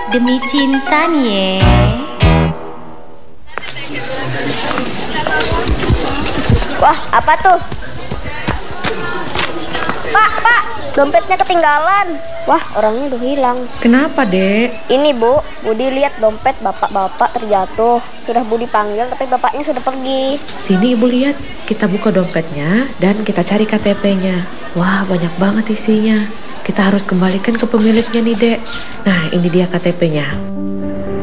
Demi cinta nih. Wah, apa tuh? Pak, dompetnya ketinggalan. Wah, orangnya udah hilang. Kenapa, Dek? Ini, Bu, Budi lihat dompet bapak-bapak terjatuh. Sudah Budi panggil, tapi bapaknya sudah pergi. Sini Ibu lihat, kita buka dompetnya dan kita cari KTP-nya. Wah, banyak banget isinya. Kita harus kembalikan ke pemiliknya nih, Dek. Nah, ini dia KTP-nya.